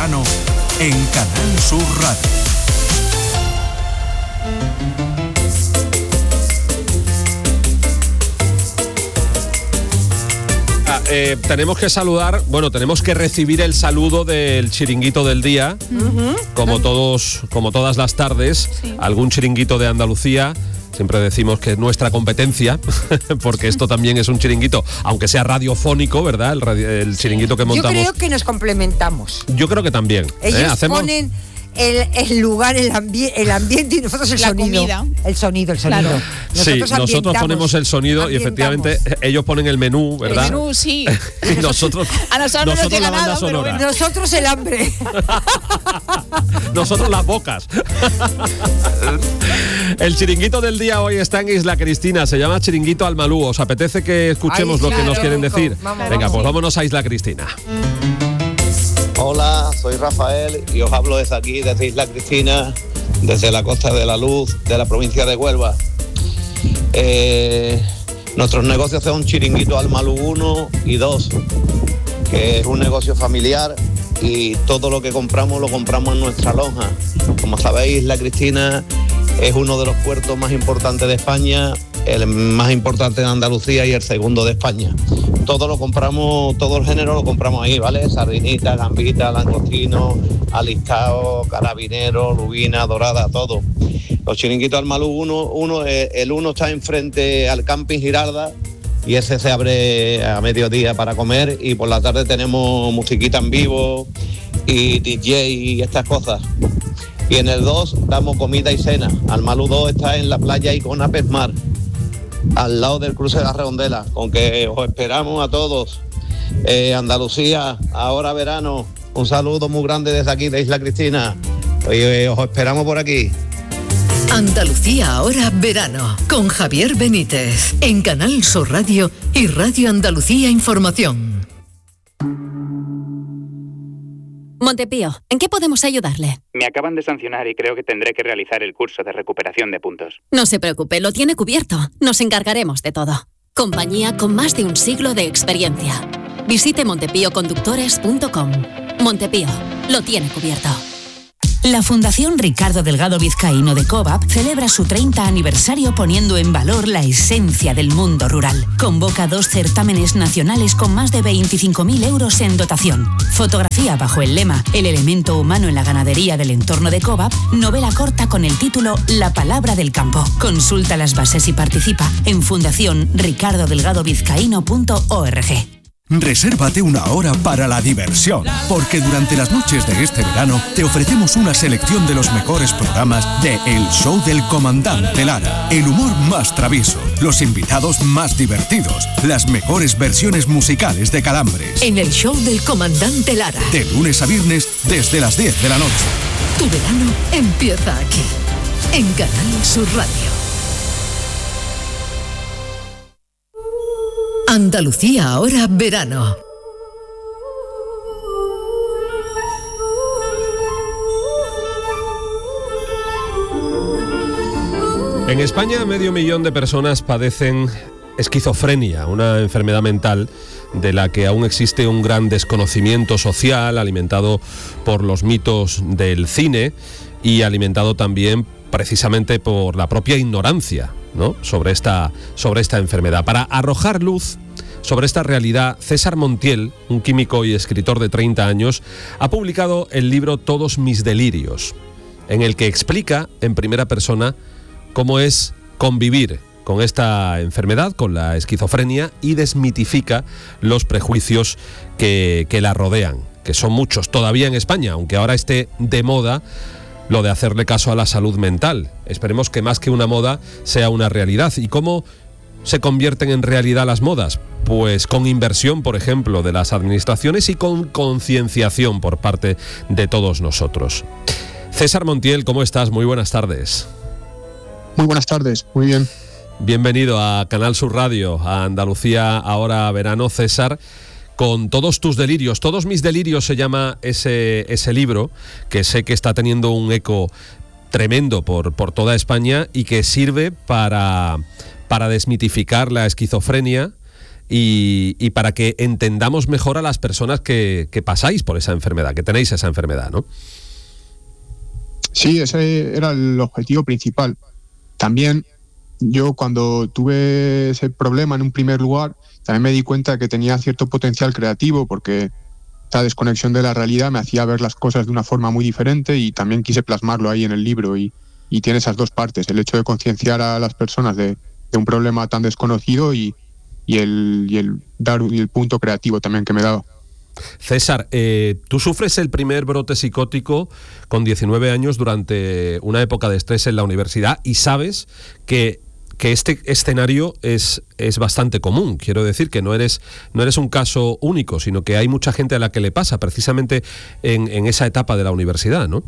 verano en Canal Sur Radio. Tenemos que saludar, tenemos que recibir el saludo del chiringuito del día, como todas las tardes, sí. Algún chiringuito de Andalucía. Siempre decimos que es nuestra competencia, porque esto también es un chiringuito, aunque sea radiofónico, ¿verdad? El chiringuito que montamos. Yo creo que nos complementamos. Yo creo que también. Ellos ponen el lugar, el ambiente y nosotros el sonido. Comida. El sonido. Claro. Nosotros ponemos el sonido y efectivamente ellos ponen el menú, ¿verdad? El menú, sí. Y nosotros la banda sonora. Bueno. Nosotros el hambre. Nosotros las bocas. El chiringuito del día hoy está en Isla Cristina, se llama Chiringuito al Malú. ¿Os apetece que escuchemos lo que nos quieren decir? Venga, pues vámonos a Isla Cristina. Hola, soy Rafael y os hablo desde aquí, desde Isla Cristina, desde la Costa de la Luz, de la provincia de Huelva. Nuestros negocios son un chiringuito al Malú 1 y 2, que es un negocio familiar y todo lo que compramos lo compramos en nuestra lonja. Como sabéis, Isla Cristina es uno de los puertos más importantes de España, el más importante de Andalucía y el segundo de España. Todo lo compramos, todo el género lo compramos ahí, ¿vale? Sardinita, gambita, langostino, alistao, carabinero, lubina, dorada, todo. Los chiringuitos al Malú el 1 está enfrente al camping Giralda y ese se abre a mediodía para comer y por la tarde tenemos musiquita en vivo y DJ y estas cosas. Y en el 2 damos comida y cena. Al Malú 2 está en la playa Icona Pesmar, al lado del cruce de la Redondela, con que os esperamos a todos. Andalucía, ahora verano, un saludo muy grande desde aquí de Isla Cristina. Os esperamos por aquí. Andalucía ahora verano, con Javier Benítez, en Canal Sur Radio y Radio Andalucía Información. Montepío, ¿en qué podemos ayudarle? Me acaban de sancionar y creo que tendré que realizar el curso de recuperación de puntos. No se preocupe, lo tiene cubierto. Nos encargaremos de todo. Compañía con más de un siglo de experiencia. Visite montepíoconductores.com. Montepío, lo tiene cubierto. La Fundación Ricardo Delgado Vizcaíno de COVAP celebra su 30 aniversario poniendo en valor la esencia del mundo rural. Convoca 2 certámenes nacionales con más de 25.000 euros en dotación. Fotografía bajo el lema El elemento humano en la ganadería del entorno de COVAP, novela corta con el título La palabra del campo. Consulta las bases y participa en fundacionricardodelgadovizcaíno.org. Resérvate una hora para la diversión, porque durante las noches de este verano te ofrecemos una selección de los mejores programas de El Show del Comandante Lara. El humor más travieso, los invitados más divertidos, las mejores versiones musicales de Calambres. En El Show del Comandante Lara. De lunes a viernes desde las 10 de la noche. Tu verano empieza aquí, en Canal Sur Radio. Andalucía ahora verano. En España, 500.000 de personas padecen esquizofrenia, una enfermedad mental de la que aún existe un gran desconocimiento social, alimentado por los mitos del cine y alimentado también precisamente por la propia ignorancia, ¿no?, sobre esta enfermedad. Para arrojar luz sobre esta realidad, César Montiel, un químico y escritor de 30 años, ha publicado el libro Todos mis delirios, en el que explica en primera persona cómo es convivir con esta enfermedad, con la esquizofrenia, y desmitifica los prejuicios que la rodean, que son muchos todavía en España, aunque ahora esté de moda lo de hacerle caso a la salud mental. Esperemos que más que una moda sea una realidad. ¿Y cómo se convierten en realidad las modas? Pues con inversión, por ejemplo, de las administraciones y con concienciación por parte de todos nosotros. César Montiel, ¿cómo estás? Muy buenas tardes. Muy buenas tardes, muy bien. Bienvenido a Canal Sur Radio, a Andalucía ahora verano, César, con todos tus delirios. Todos mis delirios se llama ese libro, que sé que está teniendo un eco tremendo por toda España y que sirve para desmitificar la esquizofrenia y para que entendamos mejor a las personas que pasáis por esa enfermedad, que tenéis esa enfermedad, ¿no? Sí, ese era el objetivo principal. También yo, cuando tuve ese problema en un primer lugar, también me di cuenta de que tenía cierto potencial creativo, porque esta desconexión de la realidad me hacía ver las cosas de una forma muy diferente, y también quise plasmarlo ahí en el libro, y tiene esas dos partes: el hecho de concienciar a las personas de un problema tan desconocido y el punto creativo también que me daba. César, tú sufres el primer brote psicótico con 19 años durante una época de estrés en la universidad, y sabes que este escenario es bastante común. Quiero decir que no eres un caso único, sino que hay mucha gente a la que le pasa precisamente en esa etapa de la universidad, ¿no?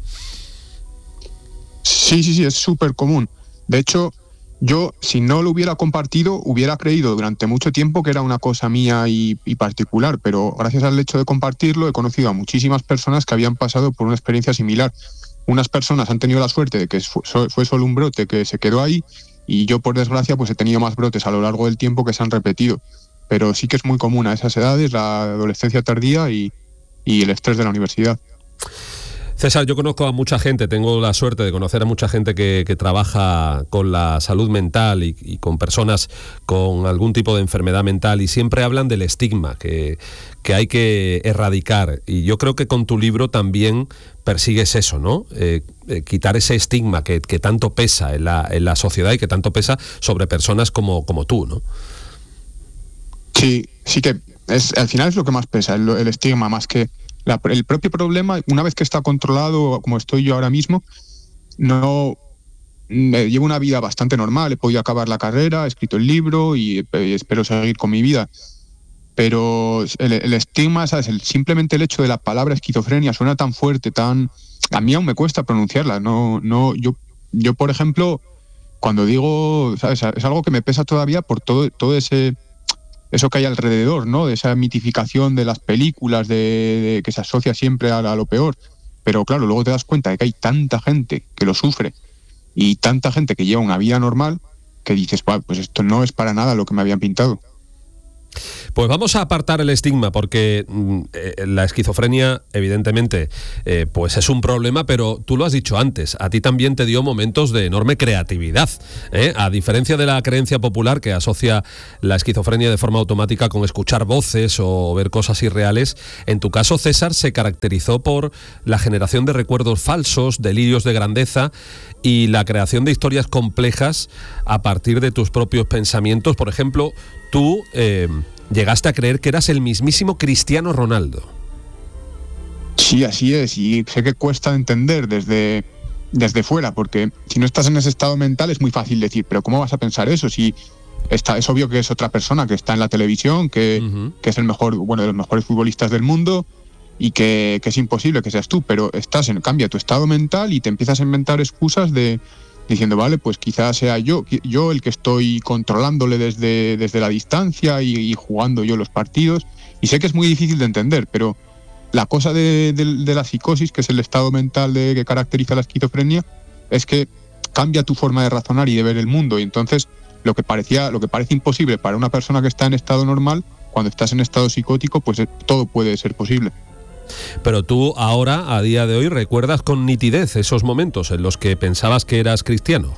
Sí, es súper común. De hecho, yo, si no lo hubiera compartido, hubiera creído durante mucho tiempo que era una cosa mía y particular, pero gracias al hecho de compartirlo he conocido a muchísimas personas que habían pasado por una experiencia similar. Unas personas han tenido la suerte de que fue solo un brote que se quedó ahí, y yo, por desgracia, pues he tenido más brotes a lo largo del tiempo que se han repetido. Pero sí que es muy común a esas edades, la adolescencia tardía y el estrés de la universidad. César, yo conozco a mucha gente, tengo la suerte de conocer a mucha gente que trabaja con la salud mental y con personas con algún tipo de enfermedad mental, y siempre hablan del estigma que hay que erradicar. Y yo creo que con tu libro también persigues eso, ¿no? Quitar ese estigma que tanto pesa en la sociedad y que tanto pesa sobre personas como tú, ¿no? Sí que al final es lo que más pesa, el estigma, más que el propio problema. Una vez que está controlado, como estoy yo ahora mismo, llevo una vida bastante normal. He podido acabar la carrera, he escrito el libro y espero seguir con mi vida. Pero el estigma, ¿sabes? Simplemente el hecho de la palabra esquizofrenia suena tan fuerte, a mí aún me cuesta pronunciarla. Yo, por ejemplo, cuando digo, ¿sabes? Es algo que me pesa todavía por todo eso que hay alrededor, ¿no? De esa mitificación de las películas, de que se asocia siempre a lo peor. Pero claro, luego te das cuenta de que hay tanta gente que lo sufre y tanta gente que lleva una vida normal, que dices, pues esto no es para nada lo que me habían pintado. Pues vamos a apartar el estigma, porque la esquizofrenia, evidentemente, pues es un problema, pero tú lo has dicho antes, a ti también te dio momentos de enorme creatividad, ¿eh? A diferencia de la creencia popular que asocia la esquizofrenia de forma automática con escuchar voces o ver cosas irreales, en tu caso, César, se caracterizó por la generación de recuerdos falsos, delirios de grandeza y la creación de historias complejas a partir de tus propios pensamientos. Por ejemplo, tú llegaste a creer que eras el mismísimo Cristiano Ronaldo. Sí, así es, y sé que cuesta entender desde fuera, porque si no estás en ese estado mental es muy fácil decir, pero ¿cómo vas a pensar eso? Si es obvio que es otra persona que está en la televisión, que es el mejor, de los mejores futbolistas del mundo, y que es imposible que seas tú, pero cambia tu estado mental y te empiezas a inventar excusas diciendo, vale, pues quizás sea yo el que estoy controlándole desde la distancia y jugando yo los partidos. Y sé que es muy difícil de entender, pero la cosa de la psicosis, que es el estado mental que caracteriza la esquizofrenia, es que cambia tu forma de razonar y de ver el mundo. Y entonces lo que parece imposible para una persona que está en estado normal, cuando estás en estado psicótico, pues todo puede ser posible. Pero tú ahora, a día de hoy, recuerdas con nitidez esos momentos en los que pensabas que eras cristiano.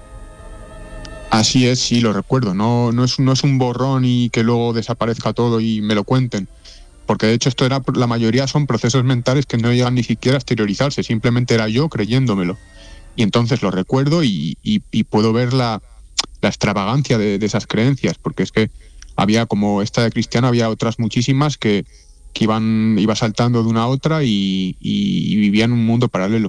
Así es, sí, lo recuerdo. No es un borrón y que luego desaparezca todo y me lo cuenten. Porque de hecho la mayoría son procesos mentales que no llegan ni siquiera a exteriorizarse. Simplemente era yo creyéndomelo. Y entonces lo recuerdo y puedo ver la extravagancia de esas creencias. Porque es que había, como esta de cristiano, había otras muchísimas que iba saltando de una a otra y vivía en un mundo paralelo.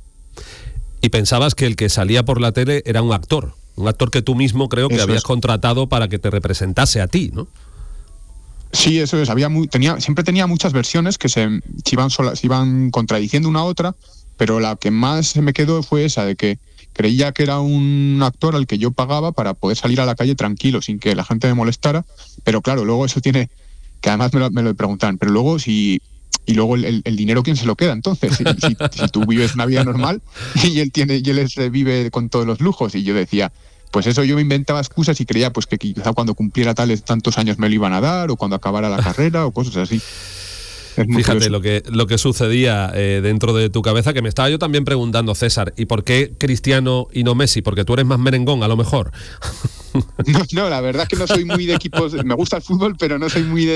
Y pensabas que el que salía por la tele era un actor que tú mismo creo que habías contratado para que te representase a ti, ¿no? Sí, eso es. Siempre tenía muchas versiones que se iban contradiciendo una a otra, pero la que más se me quedó fue esa, de que creía que era un actor al que yo pagaba para poder salir a la calle tranquilo, sin que la gente me molestara. Pero claro, luego eso tiene... que además me lo preguntan, pero luego luego el dinero, ¿quién se lo queda entonces? Si tú vives una vida normal y él vive con todos los lujos. Y yo decía, pues eso, yo me inventaba excusas y creía pues que quizá cuando cumpliera tantos años me lo iban a dar, o cuando acabara la carrera, o cosas así. Fíjate lo que sucedía dentro de tu cabeza, que me estaba yo también preguntando, César, ¿y por qué Cristiano y no Messi? Porque tú eres más merengón, a lo mejor. No, la verdad es que no soy muy de equipos, me gusta el fútbol, pero no soy muy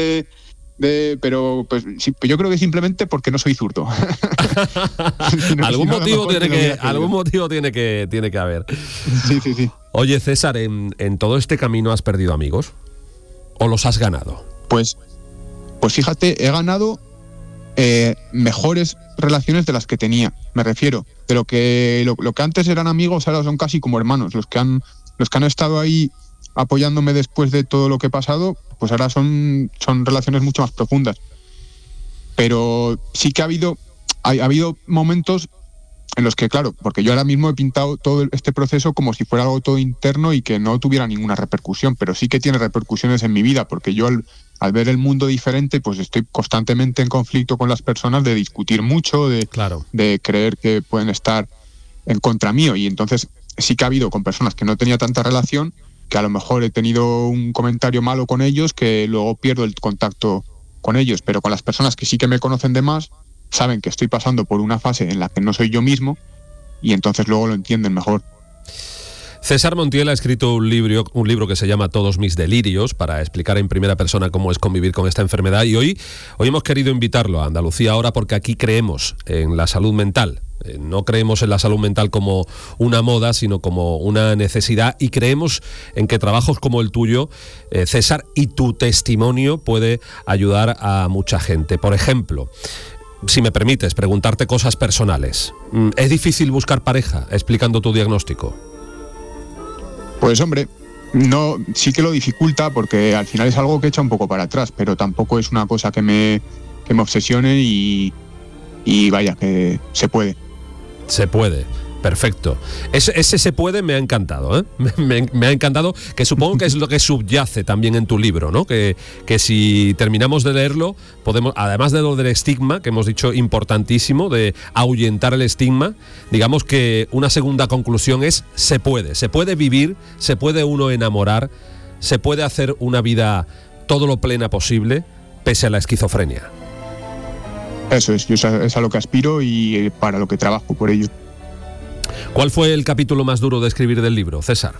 pero pues sí, yo creo que simplemente porque no soy zurdo. Algún motivo tiene que haber. Sí. Oye, César, ¿en todo este camino has perdido amigos? ¿O los has ganado? Pues fíjate, he ganado mejores relaciones de las que tenía. Me refiero, de lo que antes eran amigos, ahora son casi como hermanos. Los que han estado ahí apoyándome después de todo lo que he pasado, pues ahora son relaciones mucho más profundas. Pero sí que ha habido momentos en los que, claro, porque yo ahora mismo he pintado todo este proceso como si fuera algo todo interno y que no tuviera ninguna repercusión, pero sí que tiene repercusiones en mi vida, porque yo al ver el mundo diferente, pues estoy constantemente en conflicto con las personas, de discutir mucho, de creer que pueden estar en contra mío, y entonces sí que ha habido con personas que no tenía tanta relación, que a lo mejor he tenido un comentario malo con ellos, que luego pierdo el contacto con ellos, pero con las personas que sí que me conocen de más, saben que estoy pasando por una fase en la que no soy yo mismo, y entonces luego lo entienden mejor. César Montiel ha escrito un libro que se llama Todos mis delirios, para explicar en primera persona cómo es convivir con esta enfermedad, y hoy hemos querido invitarlo a Andalucía Ahora porque aquí creemos en la salud mental. No creemos en la salud mental como una moda, sino como una necesidad, y creemos en que trabajos como el tuyo, César, y tu testimonio puede ayudar a mucha gente. Por ejemplo, si me permites preguntarte cosas personales, ¿es difícil buscar pareja explicando tu diagnóstico? Pues hombre, no, sí que lo dificulta, porque al final es algo que echa un poco para atrás, pero tampoco es una cosa que me obsesione, y vaya, que se puede. Se puede, perfecto. Ese se puede me ha encantado, ¿eh? Me ha encantado, que supongo que es lo que subyace también en tu libro, ¿no? Que si terminamos de leerlo, podemos, además de lo del estigma, que hemos dicho importantísimo, de ahuyentar el estigma, digamos que una segunda conclusión es: se puede vivir, se puede uno enamorar, se puede hacer una vida todo lo plena posible, pese a la esquizofrenia. Eso es a lo que aspiro y para lo que trabajo por ello. ¿Cuál fue el capítulo más duro de escribir del libro, César?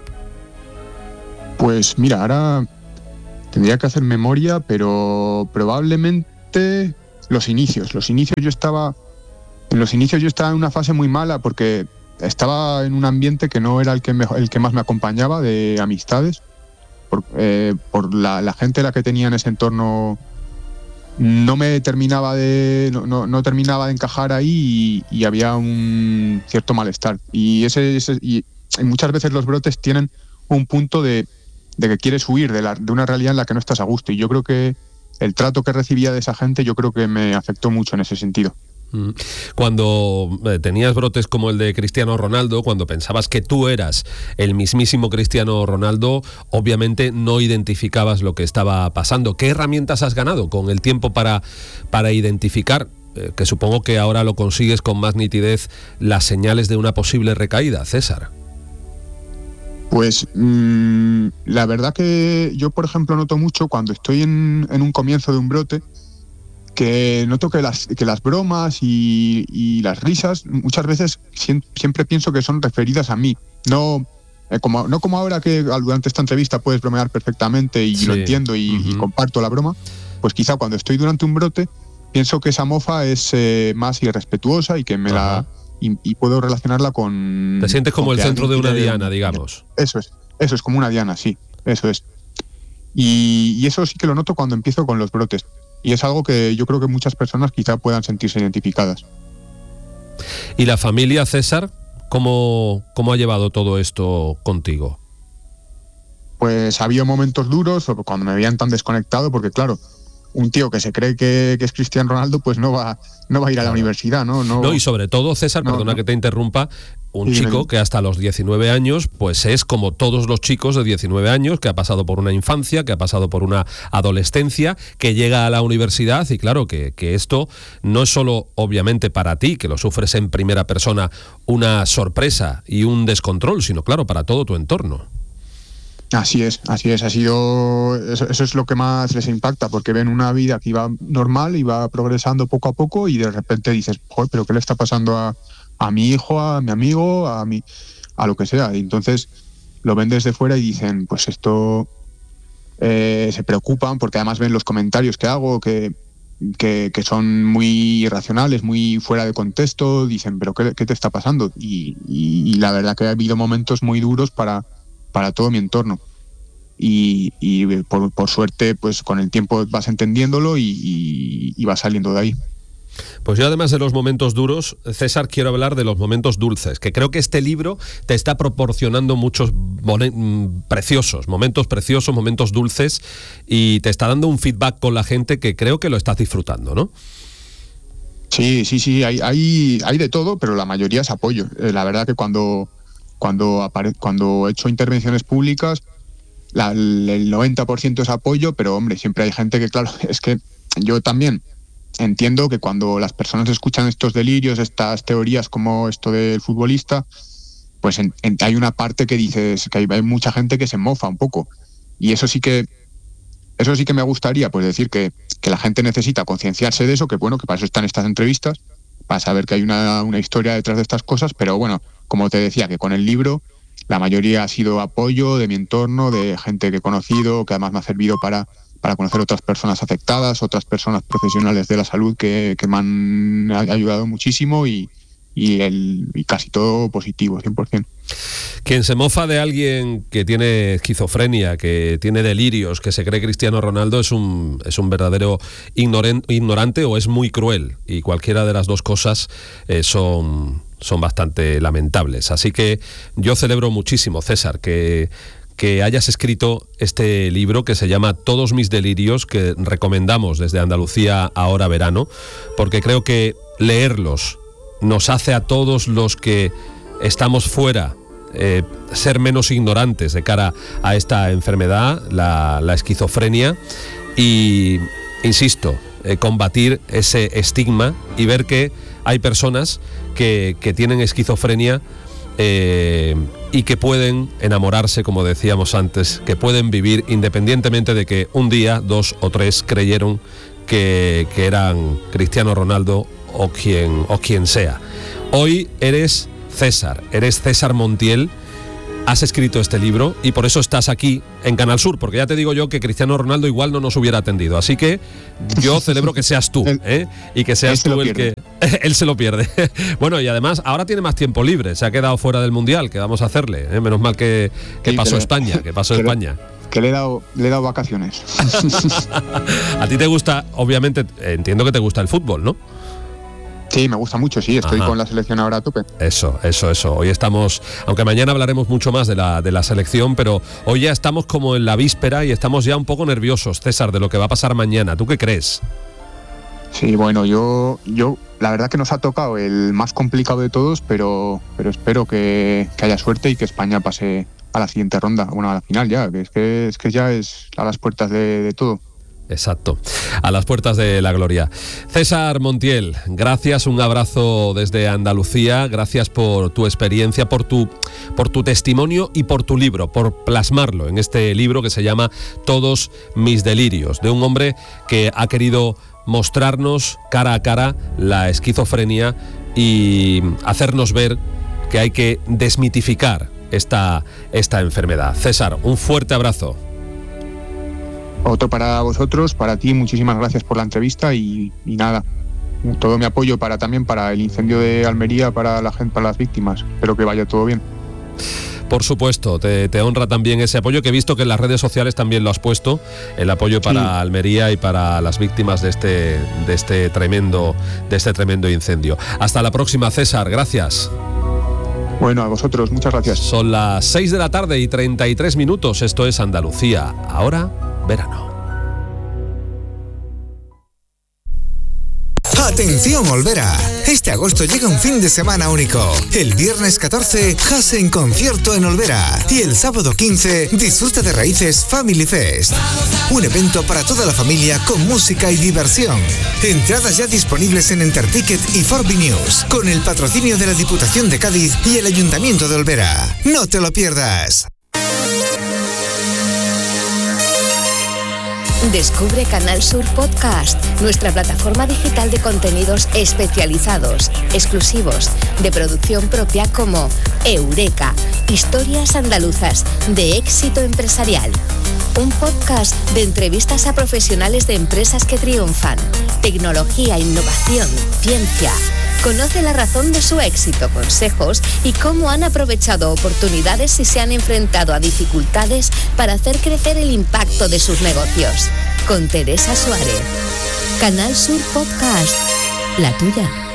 Pues mira, ahora tendría que hacer memoria, pero probablemente los inicios. En los inicios yo estaba en una fase muy mala, porque estaba en un ambiente que no era el que más me acompañaba, de amistades, por la gente a la que tenía en ese entorno. No terminaba de encajar ahí, y había un cierto malestar, y muchas veces los brotes tienen un punto de que quieres huir de una realidad en la que no estás a gusto, y yo creo que el trato que recibía de esa gente, yo creo que me afectó mucho en ese sentido. Cuando tenías brotes como el de Cristiano Ronaldo, cuando pensabas que tú eras el mismísimo Cristiano Ronaldo, obviamente no identificabas lo que estaba pasando. ¿Qué herramientas has ganado con el tiempo para identificar, que supongo que ahora lo consigues con más nitidez, las señales de una posible recaída, César? Pues la verdad que yo, por ejemplo, noto mucho cuando estoy en un comienzo de un brote, que noto que las bromas y las risas muchas veces siempre pienso que son referidas a mí. No como ahora, que durante esta entrevista puedes bromear perfectamente y sí, lo entiendo y comparto la broma. Pues quizá cuando estoy durante un brote pienso que esa mofa es más irrespetuosa, y que me y puedo relacionarla con... Te sientes como el centro de una diana, digamos. Eso es como una diana, sí, eso es. Y eso sí que lo noto cuando empiezo con los brotes. Y es algo que yo creo que muchas personas quizá puedan sentirse identificadas. ¿Y la familia, César? ¿Cómo ha llevado todo esto contigo? Pues ha habido momentos duros, cuando me veían tan desconectado, porque claro, un tío que se cree que es Cristiano Ronaldo, pues no va a ir a la universidad, ¿no? No, y sobre todo, César, perdona que te interrumpa, un chico que hasta los 19 años, pues es como todos los chicos de 19 años, que ha pasado por una infancia, que ha pasado por una adolescencia, que llega a la universidad, y claro, que esto no es solo, obviamente, para ti, que lo sufres en primera persona, una sorpresa y un descontrol, sino, claro, para todo tu entorno. Así es, eso es lo que más les impacta, porque ven una vida que iba normal, iba progresando poco a poco, y de repente dices, joder, pero ¿qué le está pasando a mi hijo, a mi amigo, a lo que sea? Y entonces lo ven desde fuera y dicen, pues esto, se preocupan, porque además ven los comentarios que hago, que son muy irracionales, muy fuera de contexto. Dicen, pero ¿qué te está pasando? Y la verdad que ha habido momentos muy duros para todo mi entorno, y por suerte, pues con el tiempo vas entendiéndolo y vas saliendo de ahí. Pues yo, además de los momentos duros, César, quiero hablar de los momentos dulces, que creo que este libro te está proporcionando muchos momentos preciosos, momentos dulces, y te está dando un feedback con la gente que creo que lo estás disfrutando, ¿no? Sí, hay de todo, pero la mayoría es apoyo. La verdad que cuando he hecho intervenciones públicas, el 90% es apoyo, pero hombre, siempre hay gente que, claro, es que yo también entiendo que cuando las personas escuchan estos delirios, estas teorías como esto del futbolista, pues hay una parte que dices que hay mucha gente que se mofa un poco, y eso sí que me gustaría, pues decir que la gente necesita concienciarse de eso, que bueno, que para eso están estas entrevistas, para saber que hay una historia detrás de estas cosas. Pero bueno, como te decía, que con el libro la mayoría ha sido apoyo de mi entorno, de gente que he conocido, que además me ha servido para conocer otras personas afectadas, otras personas profesionales de la salud que me han ayudado muchísimo, y casi todo positivo, 100%. Quien se mofa de alguien que tiene esquizofrenia, que tiene delirios, que se cree Cristiano Ronaldo, es un verdadero ignorante, o es muy cruel, y cualquiera de las dos cosas son bastante lamentables. Así que yo celebro muchísimo, César, que hayas escrito este libro que se llama Todos mis delirios, que recomendamos desde Andalucía Ahora Verano, porque creo que leerlos nos hace a todos los que estamos fuera ser menos ignorantes de cara a esta enfermedad, la esquizofrenia, y, insisto, combatir ese estigma y ver que hay personas que tienen esquizofrenia y que pueden enamorarse, como decíamos antes, que pueden vivir independientemente de que un día 2 o 3 creyeron que eran Cristiano Ronaldo o quien sea. Hoy eres César Montiel, has escrito este libro y por eso estás aquí en Canal Sur, porque ya te digo yo que Cristiano Ronaldo igual no nos hubiera atendido, así que yo celebro que seas tú, y que seas tú el que... Él se lo pierde. Bueno, y además ahora tiene más tiempo libre, se ha quedado fuera del Mundial, ¿qué vamos a hacerle? Menos mal que pasó España, que le he dado vacaciones. A ti te gusta, obviamente, entiendo que te gusta el fútbol, ¿no? Sí, me gusta mucho, sí, estoy con la selección ahora a tope. Eso. Hoy estamos, aunque mañana hablaremos mucho más de la selección, pero hoy ya estamos como en la víspera y estamos ya un poco nerviosos, César, de lo que va a pasar mañana. ¿Tú qué crees? Sí, bueno, yo la verdad que nos ha tocado el más complicado de todos, pero espero que haya suerte y que España pase a la siguiente ronda, bueno, a la final ya, que es que ya es a las puertas de todo. Exacto, a las puertas de la gloria. César Montiel, gracias, un abrazo desde Andalucía, gracias por tu experiencia, por tu testimonio y por tu libro, por plasmarlo en este libro que se llama Todos mis delirios, de un hombre que ha querido mostrarnos cara a cara la esquizofrenia y hacernos ver que hay que desmitificar esta enfermedad. César, un fuerte abrazo. Otro para vosotros, para ti, muchísimas gracias por la entrevista y nada, todo mi apoyo también para el incendio de Almería, para la gente, para las víctimas. Espero que vaya todo bien. Por supuesto, te honra también ese apoyo, que he visto que en las redes sociales también lo has puesto, el apoyo para Almería y para las víctimas de este tremendo incendio. Hasta la próxima, César, gracias. Bueno, a vosotros, muchas gracias. Son las 6 de la tarde y 33 minutos, esto es Andalucía Ahora Verano. Atención Olvera, este agosto llega un fin de semana único. El viernes 14, Jase en concierto en Olvera. Y el sábado 15, disfruta de Raíces Family Fest. Un evento para toda la familia con música y diversión. Entradas ya disponibles en Enterticket y Forbi News, con el patrocinio de la Diputación de Cádiz y el Ayuntamiento de Olvera. No te lo pierdas. Descubre Canal Sur Podcast, nuestra plataforma digital de contenidos especializados, exclusivos, de producción propia como Eureka, historias andaluzas de éxito empresarial. Un podcast de entrevistas a profesionales de empresas que triunfan, tecnología, innovación, ciencia. Conoce la razón de su éxito, consejos y cómo han aprovechado oportunidades y se han enfrentado a dificultades para hacer crecer el impacto de sus negocios. Con Teresa Suárez. Canal Sur Podcast. La tuya.